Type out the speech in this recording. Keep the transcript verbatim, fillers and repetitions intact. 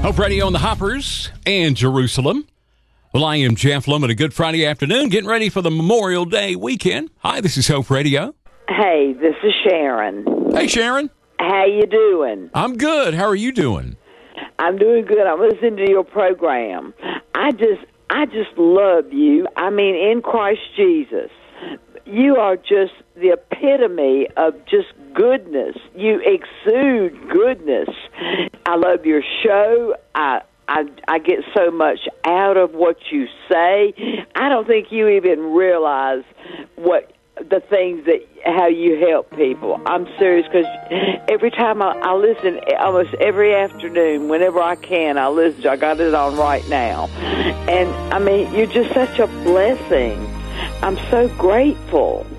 Hope Radio on the Hoppers and Jerusalem. Well, I am Jeff Lemon. A good Friday afternoon, getting ready for the Memorial Day weekend. Hi, this is Hope Radio. Hey, this is Sharon. Hey, Sharon. How you doing? I'm good. How are you doing? I'm doing good. I'm listening to your program. I just, I just love you. I mean, in Christ Jesus, you are just the epitome of just goodness. You exude goodness. I love your show. I, I, I get so much out of what you say. I don't think you even realize what the things that how you help people. I'm serious, because every time I, I listen, almost every afternoon, whenever I can, I listen. I got it on right now, and I mean, you're just such a blessing. I'm so grateful.